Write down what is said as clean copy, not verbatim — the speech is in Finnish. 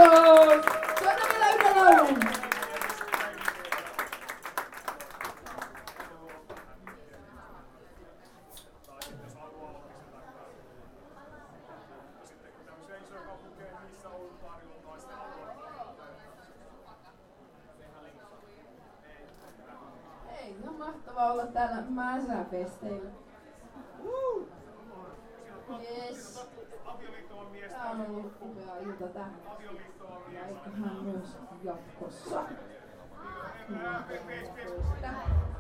Kiitos! Soita vielä yhden laulun. Hei, ihan mahtavaa olla täällä Mäsäfesteillä. Yes. Tää on ollut upea ilta tää. Ja eiköhän myös jatkossa.